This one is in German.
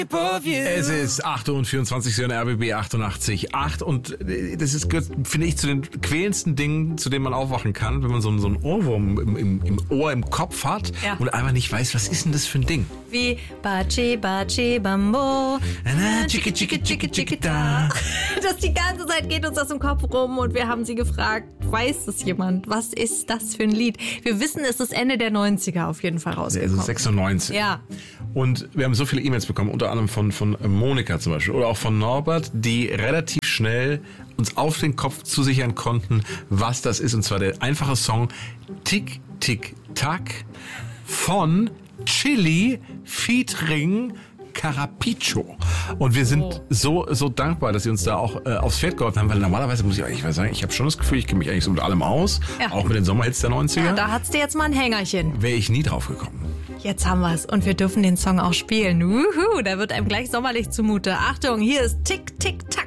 Es ist 8:24 Uhr in RBB 88.8 und das ist, finde ich, zu den quälendsten Dingen, zu denen man aufwachen kann, wenn man so einen Ohrwurm im Ohr, im Kopf hat und einfach nicht weiß, was ist denn das für ein Ding? Wie Baci, Baci, Bambo. Chiki, chiki, chiki, chiki, da. Das die ganze Zeit geht uns das im Kopf rum und wir haben sie gefragt, weiß das jemand? Was ist das für ein Lied? Wir wissen, es ist Ende der 90er auf jeden Fall rausgekommen. Also 96. Ja. Und wir haben so viele E-Mails bekommen, unter anderem von Monika zum Beispiel oder auch von Norbert, die relativ schnell uns auf den Kopf zusichern konnten, was das ist. Und zwar der einfache Song Tick, Tick, Tack von Chili featuring Carapiccio. Und wir sind so dankbar, dass sie uns da auch aufs Pferd geholfen haben, weil normalerweise muss ich eigentlich sagen, ich habe schon das Gefühl, ich kenne mich eigentlich so mit allem aus, auch mit den Sommerhits der 90er. Ja, da hat's dir jetzt mal ein Hängerchen. Wäre ich nie drauf gekommen. Jetzt haben wir's und wir dürfen den Song auch spielen. Da wird einem gleich sommerlich zumute. Achtung, hier ist Tick, Tick, Tack.